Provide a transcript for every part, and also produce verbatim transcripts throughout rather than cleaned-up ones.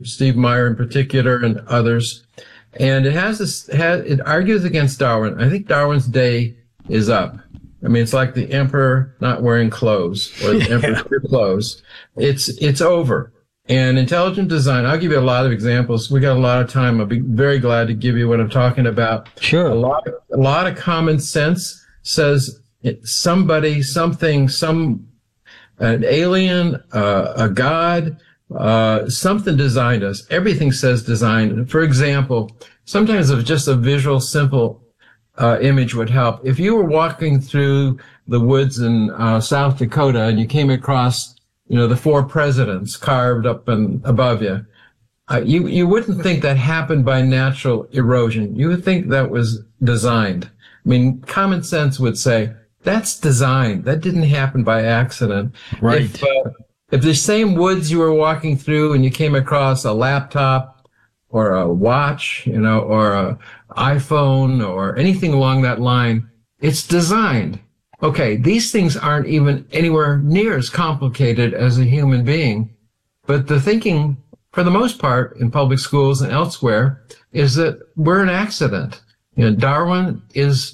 Steve Meyer in particular, and others. And it has this, has, it argues against Darwin. I think Darwin's day is up. I mean, it's like the emperor not wearing clothes, or the yeah. emperor's clothes. It's, it's over. And intelligent design, I'll give you a lot of examples. We got a lot of time. I'll be very glad to give you what I'm talking about. Sure. A lot, a lot of common sense says somebody, something, some, an alien, uh, a god, uh, something designed us. Everything says designed. For example, sometimes if just a visual, simple uh, image would help. If you were walking through the woods in uh, South Dakota and you came across, you know, the four presidents carved up and above you, uh, you, you wouldn't think that happened by natural erosion. You would think that was designed. I mean, common sense would say, that's designed. That didn't happen by accident. Right. If, uh, if the same woods you were walking through and you came across a laptop or a watch, you know, or a iPhone or anything along that line, it's designed. Okay, these things aren't even anywhere near as complicated as a human being. But the thinking, for the most part, in public schools and elsewhere, is that we're an accident. You know, Darwin is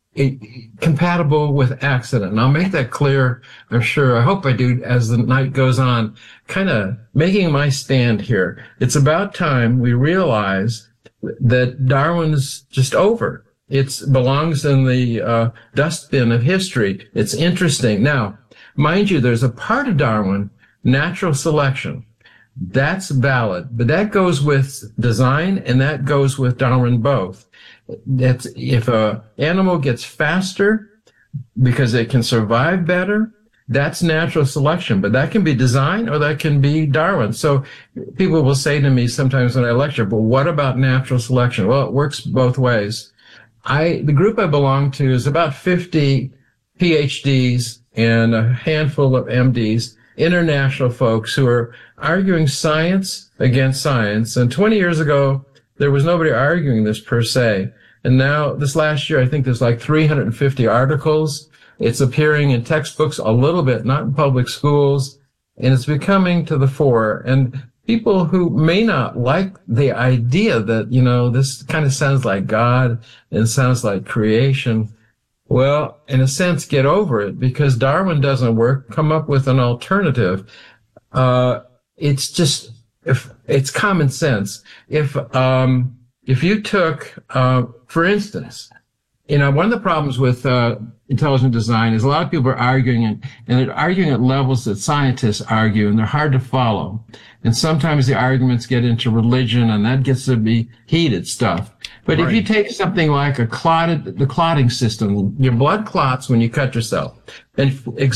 compatible with accident. And I'll make that clear, I'm sure. I hope I do as the night goes on, kind of making my stand here. It's about time we realize that Darwin's just over. It belongs in the uh, dustbin of history. It's interesting. Now, mind you, there's a part of Darwin, natural selection. That's valid, but that goes with design and that goes with Darwin both. That's if a animal gets faster because it can survive better, that's natural selection, but that can be design or that can be Darwin. So people will say to me sometimes when I lecture, but what about natural selection? Well, it works both ways. I, the group I belong to is about fifty P H Ds and a handful of M Ds, international folks who are arguing science against science. And twenty years ago, there was nobody arguing this per se. And now, this last year, I think there's like three hundred fifty articles. It's appearing in textbooks a little bit, not in public schools, and it's becoming to the fore. And people who may not like the idea that, you know, this kind of sounds like God and sounds like creation, well, in a sense, get over it, because Darwin doesn't work. Come up with an alternative. Uh, it's just, if it's common sense. If, um, if you took, uh, for instance, you know, one of the problems with, uh, intelligent design is a lot of people are arguing and, and they're arguing at levels that scientists argue, and they're hard to follow. And sometimes the arguments get into religion, and that gets to be heated stuff. But right. If you take something like a clotted, the clotting system, your blood clots when you cut yourself, and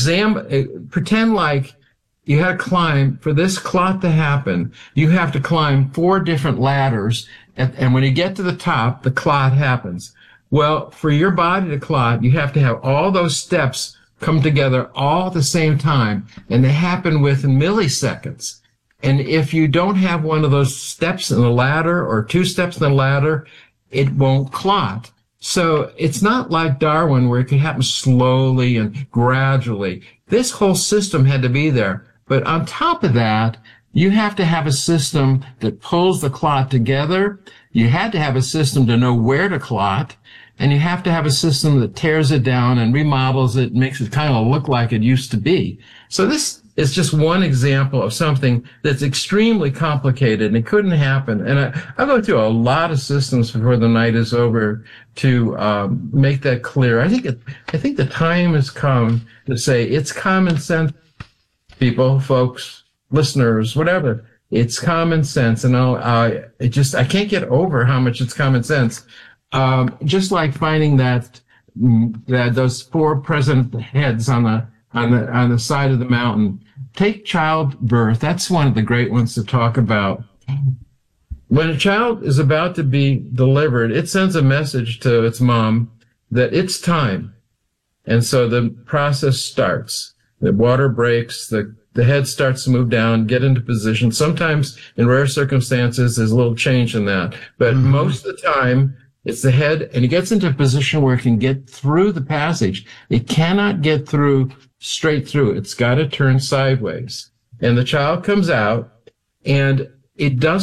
exam, pretend like you had to climb, for this clot to happen, you have to climb four different ladders, and, and when you get to the top, the clot happens. Well, for your body to clot, you have to have all those steps come together all at the same time, and they happen within milliseconds. And if you don't have one of those steps in the ladder or two steps in the ladder, it won't clot. So it's not like Darwin where it can happen slowly and gradually. This whole system had to be there. But on top of that, you have to have a system that pulls the clot together. You had to have a system to know where to clot. And you have to have a system that tears it down and remodels it, makes it kind of look like it used to be. So this is just one example of something that's extremely complicated, and it couldn't happen. And I, I'll go through a lot of systems before the night is over to um, make that clear. I think it, I think the time has come to say it's common sense, people, folks, listeners, whatever. It's common sense, and I'll, I it just I can't get over how much it's common sense. Um, just like finding that that those four president heads on the on the on the side of the mountain. Take childbirth. That's one of the great ones to talk about. When a child is about to be delivered, it sends a message to its mom that it's time, and so the process starts. The water breaks. The the head starts to move down, get into position. Sometimes, in rare circumstances, there's a little change in that, but mm-hmm. most of the time, it's the head, and it gets into a position where it can get through the passage. It cannot get through straight through. It's got to turn sideways. And the child comes out, and it doesn't